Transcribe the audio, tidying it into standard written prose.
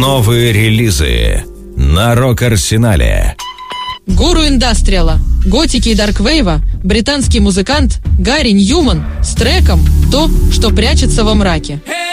Новые релизы на Рок-Арсенале. Гуру индастриала, готики и дарквейва, британский музыкант Гарри Ньюман с треком «То, что прячется во мраке».